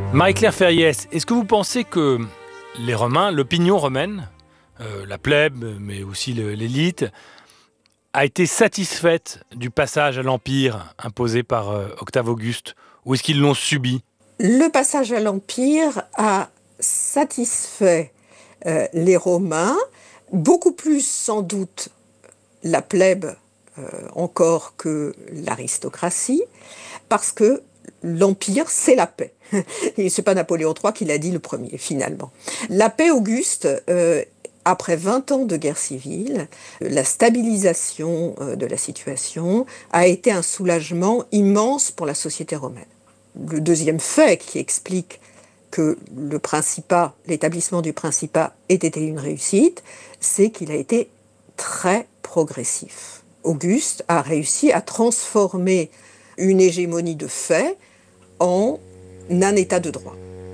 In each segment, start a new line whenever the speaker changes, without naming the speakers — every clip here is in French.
Marie-Claire Ferriès, est-ce que vous pensez que les Romains, l'opinion romaine, la plèbe, mais aussi l'élite, a été satisfaite du passage à l'Empire imposé par Octave Auguste, ou est-ce qu'ils l'ont subi ?
Le passage à l'Empire a satisfait les Romains, beaucoup plus sans doute la plèbe encore que l'aristocratie, parce que l'Empire, c'est la paix. Et ce n'est pas Napoléon III qui l'a dit le premier, finalement. La paix Auguste, après 20 ans de guerre civile, la stabilisation de la situation a été un soulagement immense pour la société romaine. Le deuxième fait qui explique que le Principat, l'établissement du Principat ait été une réussite, c'est qu'il a été très progressif. Auguste a réussi à transformer une hégémonie de fait en un état de droit.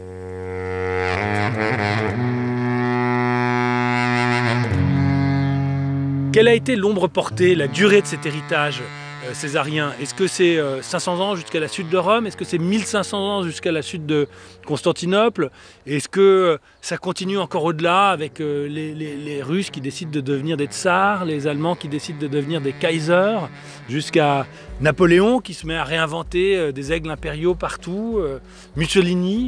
Quelle a été l'ombre portée, la durée de cet héritage césarien ? Est-ce que c'est 500 ans jusqu'à la chute de Rome ? Est-ce que c'est 1500 ans jusqu'à la chute de Constantinople ? Est-ce que ça continue encore au-delà avec les Russes qui décident de devenir des tsars, les Allemands qui décident de devenir des kaisers, jusqu'à Napoléon qui se met à réinventer des aigles impériaux partout, Mussolini ?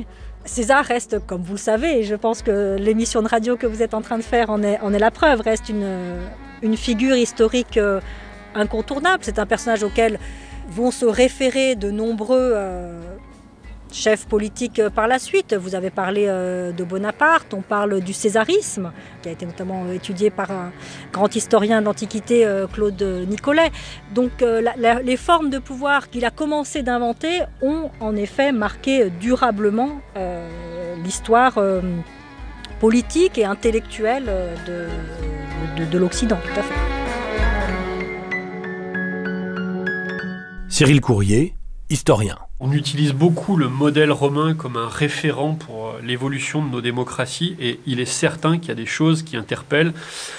César reste, comme vous le savez, et je pense que l'émission de radio que vous êtes en train de faire en est la preuve, reste une figure historique incontournable. C'est un personnage auquel vont se référer de nombreux chefs politiques par la suite. Vous avez parlé de Bonaparte, on parle du césarisme, qui a été notamment étudié par un grand historien de l'Antiquité, Claude Nicolet. Donc les formes de pouvoir qu'il a commencé d'inventer ont en effet marqué durablement l'histoire politique et intellectuelle de l'Occident, tout à fait.
Cyril Courrier, historien.
On utilise beaucoup le modèle romain comme un référent pour l'évolution de nos démocraties et il est certain qu'il y a des choses qui interpellent,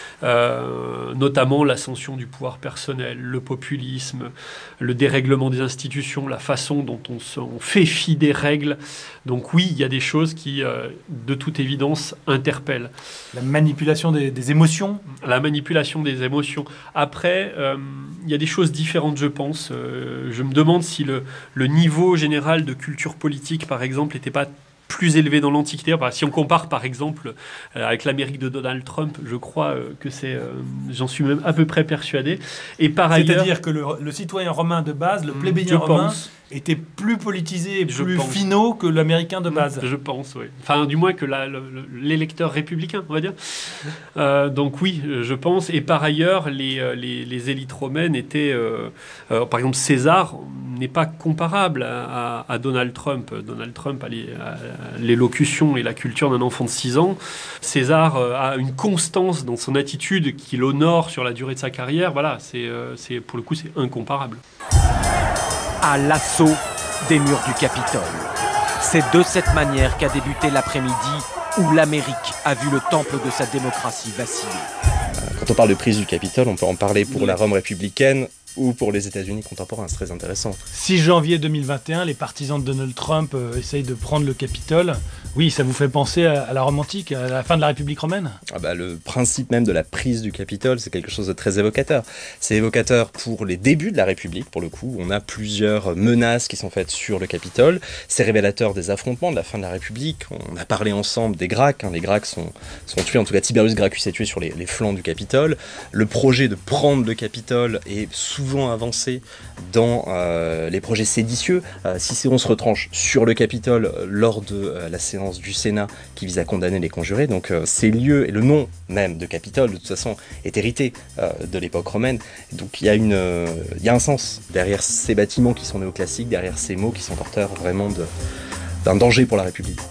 notamment l'ascension du pouvoir personnel, le populisme, le dérèglement des institutions, la façon dont on fait fi des règles. Donc oui, il y a des choses qui, de toute évidence, interpellent.
La manipulation des émotions ?
La manipulation des émotions. Après, il y a des choses différentes, je pense. Je me demande si le niveau général de culture politique, par exemple, n'était pas plus élevé dans l'Antiquité. Si on compare, par exemple, avec l'Amérique de Donald Trump, je crois que c'est... j'en suis même à peu près persuadé. Et par ailleurs...
C'est-à-dire que le citoyen romain de base, le plébéien romain, était plus politisé et plus finot que l'américain de base.
Je pense, oui. Enfin, du moins que l'électeur républicain, on va dire. Donc oui, je pense. Et par ailleurs, les élites romaines étaient... par exemple, César n'est pas comparable à Donald Trump. Donald Trump a l'élocution et la culture d'un enfant de 6 ans. César a une constance dans son attitude qui l'honore sur la durée de sa carrière. Voilà, c'est pour le coup, c'est incomparable.
À l'assaut des murs du Capitole. C'est de cette manière qu'a débuté l'après-midi où l'Amérique a vu le temple de sa démocratie vaciller.
Quand on parle de prise du Capitole, on peut en parler pour la Rome républicaine ou pour les États-Unis contemporains, c'est très intéressant.
6 janvier 2021, les partisans de Donald Trump essayent de prendre le Capitole. Oui, ça vous fait penser à la Rome antique, à la fin de la République romaine ?
Le principe même de la prise du Capitole, c'est quelque chose de très évocateur. C'est évocateur pour les débuts de la République, pour le coup. On a plusieurs menaces qui sont faites sur le Capitole. C'est révélateur des affrontements de la fin de la République. On a parlé ensemble des Gracques. Les Gracques sont tués, en tout cas Tiberius Gracchus est tué sur les flancs du Capitole. Le projet de prendre le Capitole est souvent avancé dans les projets séditieux. Cicéron se retranche sur le Capitole lors de la séance du Sénat qui vise à condamner les conjurés. Donc ces lieux et le nom même de Capitole, de toute façon, est hérité de l'époque romaine. Donc il y a un sens derrière ces bâtiments qui sont néoclassiques, derrière ces mots qui sont porteurs vraiment d'un danger pour la République.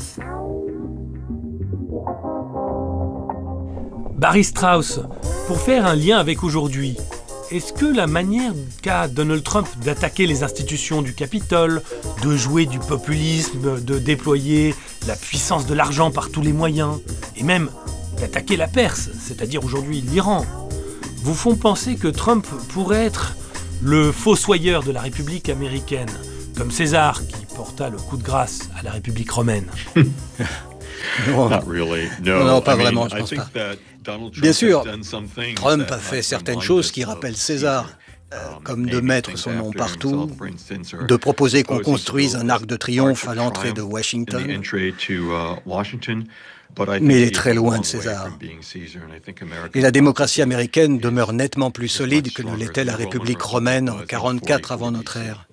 Barry Strauss, pour faire un lien avec aujourd'hui, est-ce que la manière qu'a Donald Trump d'attaquer les institutions du Capitole, de jouer du populisme, de déployer la puissance de l'argent par tous les moyens, et même d'attaquer la Perse, c'est-à-dire aujourd'hui l'Iran, vous font penser que Trump pourrait être le fossoyeur de la République américaine, comme César qui porta le coup de grâce à la République romaine?
Non, pas vraiment, je pense pas. Bien sûr, Trump a fait certaines choses qui rappellent César, comme de mettre son nom partout, de proposer qu'on construise un arc de triomphe à l'entrée de Washington. Mais il est très loin de César. Et la démocratie américaine demeure nettement plus solide que ne l'était la République romaine en 44 avant notre ère.